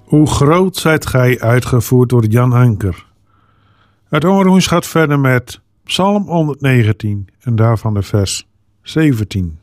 Hoe groot zijt gij, uitgevoerd door Jan Anker. Het onroens gaat verder met Psalm 119 en daarvan de vers 17.